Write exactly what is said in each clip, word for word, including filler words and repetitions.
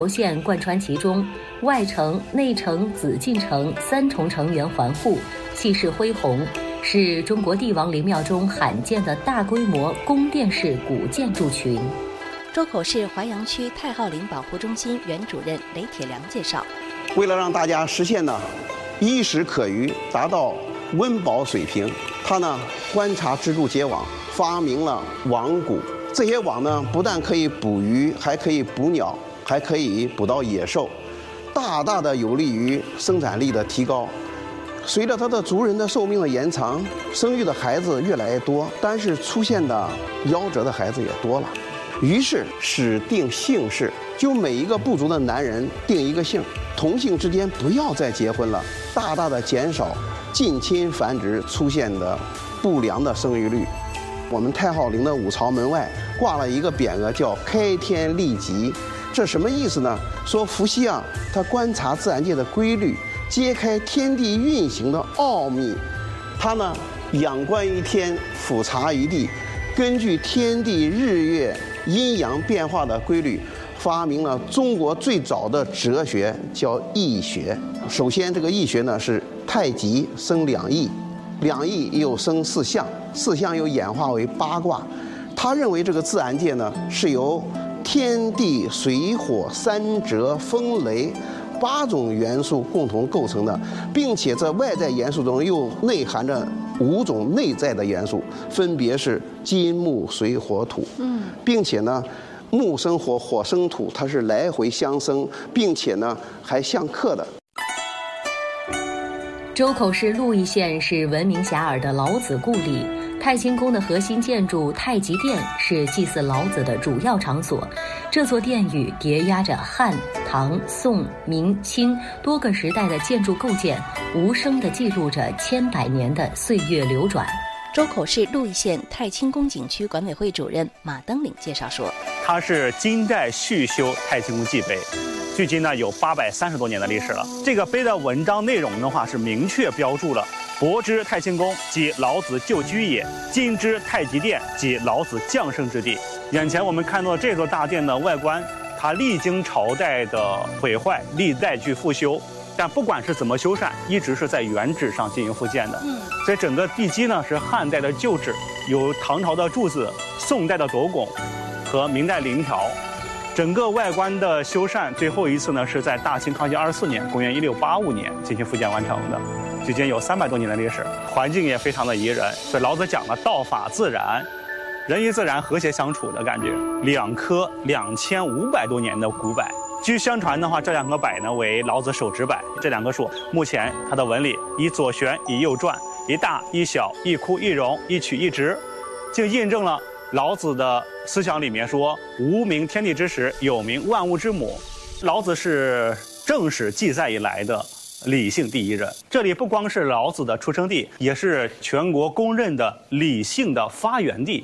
轴线贯穿其中，外城、内城、紫禁城三重城垣环护，气势恢宏，是中国帝王陵庙中罕见的大规模宫殿式古建筑群。 周口市淮阳区太昊陵保护中心原主任雷铁良介绍， 为了让大家实现呢衣食可虞，达到温饱水平，他呢观察蜘蛛结网，发明了网蛊。这些网呢不但可以捕鱼，还可以捕鸟，还可以捕到野兽，大大的有利于生产力的提高。随着它的族人的寿命的延长，生育的孩子越来越多，但是出现的夭折的孩子也多了。于是始定姓氏，就每一个部族的男人定一个姓，同姓之间不要再结婚了，大大的减少近亲繁殖出现的不良的生育率。我们太昊陵的五朝门外挂了一个匾额，叫开天立极。这什么意思呢？说伏羲啊，他观察自然界的规律，揭开天地运行的奥秘。他呢仰观于天，俯察于地，根据天地日月阴阳变化的规律，发明了中国最早的哲学，叫易学。首先这个易学呢是太极生两仪，两仪又生四象，四象又演化为八卦。他认为这个自然界呢是由天地水火山泽风雷八种元素共同构成的，并且在外在元素中又内含着五种内在的元素，分别是金木水火土。嗯，并且呢木生火，火生土，它是来回相生，并且呢还相克的。 周口市鹿邑县是闻名遐迩的老子故里，太清宫的核心建筑太极殿是祭祀老子的主要场所。这座殿宇叠压着汉、唐、宋、明、清多个时代的建筑构建，无声地记录着千百年的岁月流转。 周口市鹿邑县太清宫景区管委会主任马登岭介绍说， 它是金代续修太清宫祭碑，距今呢有八百三十多年的历史了。这个碑的文章内容的话是明确标注了博之太清宫即老子旧居也，今之太极殿即老子降生之地。眼前我们看到这座大殿的外观，它历经朝代的毁坏，历代去复修，但不管是怎么修缮，一直是在原址上进行复建的。嗯，所以整个地基呢是汉代的旧址，有唐朝的柱子、宋代的斗拱和明代檩条。整个外观的修缮，最后一次呢是在大清康熙二十四年，公元一六八五年进行复建完成的，距今有三百多年的历史，环境也非常的宜人。所以老子讲了道法自然，人与自然和谐相处的感觉。两棵两千五百多年的古柏，据相传的话，这两棵柏呢为老子手指柏。这两棵树目前它的纹理以左旋以右转，一大一小，一枯一荣，一曲一直，就印证了老子的思想里面说无名天地之始，有名万物之母。老子是正史记载以来的理性第一人，这里不光是老子的出生地，也是全国公认的理性的发源地。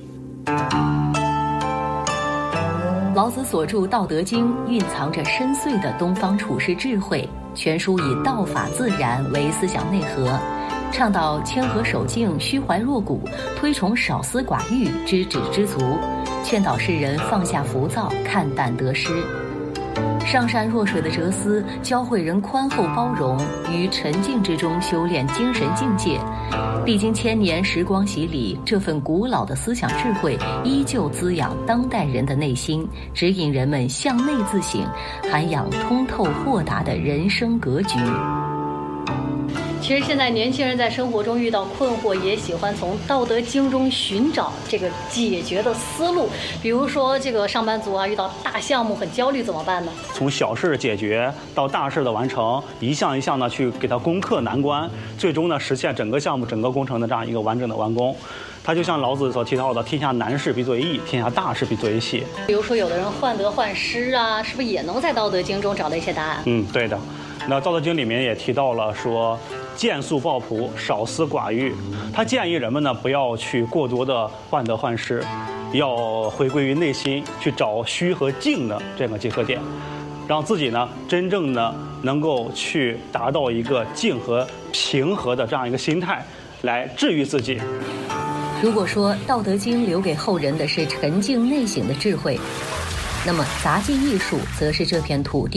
老子所著《道德经》蕴藏着深邃的东方处世智慧，全书以道法自然为思想内核，倡导谦和守静、虚怀若谷，推崇少思寡欲、知止知足，劝导世人放下浮躁、看淡得失。上善若水的哲思教会人宽厚包容，于沉静之中修炼精神境界。历经千年时光洗礼，这份古老的思想智慧依旧滋养当代人的内心，指引人们向内自省，涵养通透豁达的人生格局。 其实现在年轻人在生活中遇到困惑，也喜欢从《道德经》中寻找这个解决的思路。比如说，这个上班族啊，遇到大项目很焦虑怎么办呢？ 从小事解决到大事的完成，一项一项的去给它攻克难关，最终呢实现整个项目、整个工程的这样一个完整的完工。它就像老子所提到的，天下难事必作易，天下大事必作细。 比如说，有的人患得患失啊，是不是也能在《道德经》中找到一些答案？ 嗯，对的。那《道德经》里面也提到了说，见素抱朴，少思寡欲。他建议人们呢不要去过多的患得患失，要回归于内心，去找虚和静的这个结合点，让自己呢真正的能够去达到一个静和平和的这样一个心态，来治愈自己。 如果说《道德经》留给后人的是沉静内省的智慧， 那么杂技艺术则是这片土地